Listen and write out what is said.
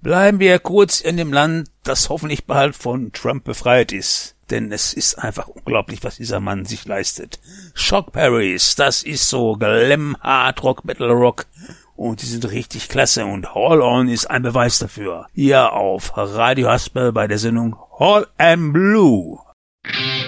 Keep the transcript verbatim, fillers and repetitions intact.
Bleiben wir kurz in dem Land, das hoffentlich bald von Trump befreit ist. Denn es ist einfach unglaublich, was dieser Mann sich leistet. Shock Paris, das ist so Glam, Hard Rock, Metal Rock. Und die sind richtig klasse. Und Hall On ist ein Beweis dafür. Hier auf Radio Haspel bei der Sendung Hall and Blue.